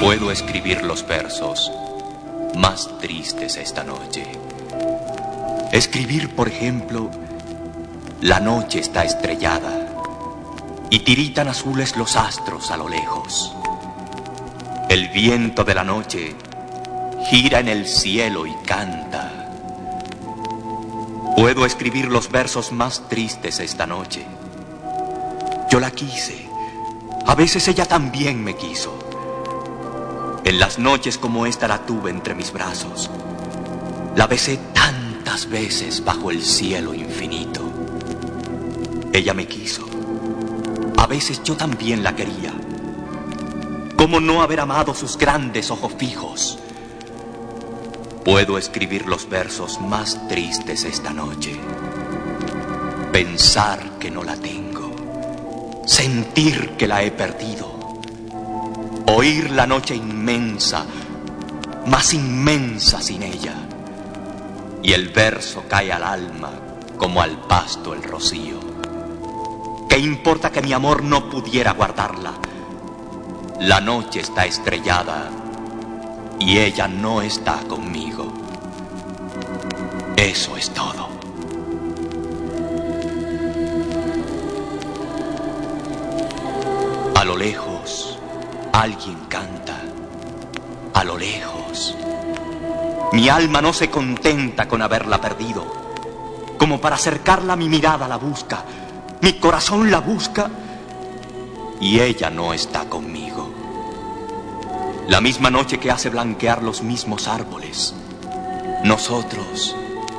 Puedo escribir los versos más tristes esta noche. Escribir, por ejemplo, la noche está estrellada y tiritan azules los astros a lo lejos. El viento de la noche gira en el cielo y canta. Puedo escribir los versos más tristes esta noche. Yo la quise, a veces ella también me quiso. En las noches como esta la tuve entre mis brazos. La besé tantas veces bajo el cielo infinito. Ella me quiso. A veces yo también la quería. ¿Cómo no haber amado sus grandes ojos fijos? Puedo escribir los versos más tristes esta noche. Pensar que no la tengo. Sentir que la he perdido. Oír la noche inmensa, más inmensa sin ella. Y el verso cae al alma como al pasto el rocío. ¿Qué importa que mi amor no pudiera guardarla? La noche está estrellada y ella no está conmigo. Eso es todo. A lo lejos, alguien canta. A lo lejos. Mi alma no se contenta con haberla perdido. Como para acercarla, mi mirada la busca. Mi corazón la busca y ella no está conmigo. La misma noche que hace blanquear los mismos árboles. Nosotros,